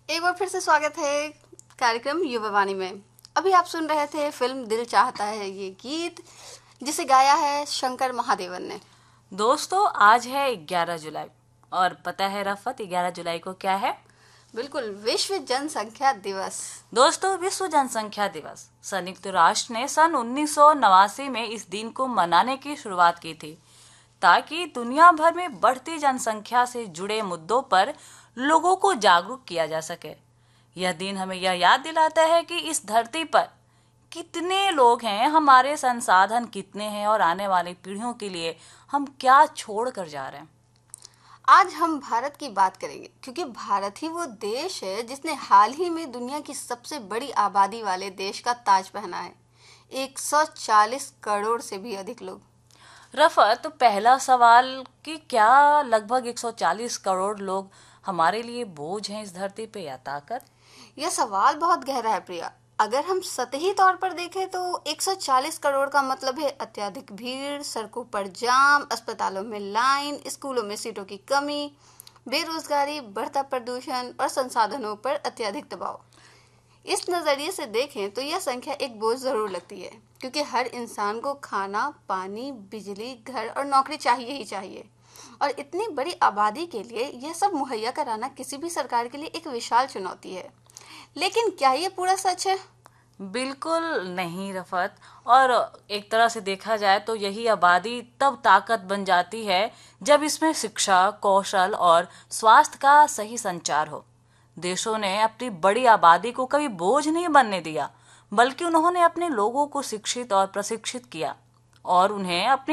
एक बार फिर से स्वागत है कार्यक्रम युवा वाणी में। अभी आप सुन रहे थे फिल्म दिल चाहता है ये गीत, जिसे गाया है शंकर महादेवन ने। दोस्तों, आज है 11 जुलाई और पता है रफत 11 जुलाई को क्या है? बिल्कुल, विश्व जनसंख्या दिवस। दोस्तों, विश्व जनसंख्या दिवस संयुक्त राष्ट्र ने सन 1989 में इस दिन को मनाने की शुरुआत की थी ताकि दुनिया भर में बढ़ती जनसंख्या से जुड़े मुद्दों पर लोगों को जागरूक किया जा सके। यह दिन हमें यह याद दिलाता है कि इस धरती पर कितने लोग हैं, हमारे संसाधन कितने हैं और आने वाली पीढ़ियों के लिए हम क्या छोड़ कर जा रहे हैं। आज हम भारत की बात करेंगे क्योंकि भारत ही वो देश है जिसने हाल ही में दुनिया की सबसे बड़ी आबादी वाले देश का ताज पहना है। 140 करोड़ से भी अधिक लोग। रफत, तो पहला सवाल कि क्या लगभग 140 करोड़ लोग हमारे लिए बोझ हैं इस धरती पे या ताकत? यह सवाल बहुत गहरा है प्रिया। अगर हम सतही तौर पर देखें तो 140 करोड़ का मतलब है अत्यधिक भीड़, सड़कों पर जाम, अस्पतालों में लाइन, स्कूलों में सीटों की कमी, बेरोजगारी, बढ़ता प्रदूषण और संसाधनों पर अत्यधिक दबाव। इस नज़रिए से देखें तो यह संख्या एक बोझ जरूर लगती है, क्योंकि हर इंसान को खाना, पानी, बिजली, घर और नौकरी चाहिए ही चाहिए। और इतनी बड़ी आबादी के लिए यह सब मुहैया कराना किसी भी सरकार के लिए एक विशाल चुनौती है। लेकिन क्या ये पूरा सच है? बिल्कुल नहीं रफत। और एक तरह से देखा जाए तो यही आबादी तब ताकत बन जाती है जब इसमें शिक्षा, कौशल और स्वास्थ्य का सही संचार हो। देशों ने अपनी बड़ी आबादी को कभी बोझ नहीं बनने दिया, बल्कि उन्होंने अपने लोगों को शिक्षित और प्रशिक्षित किया और उन्हें अपनी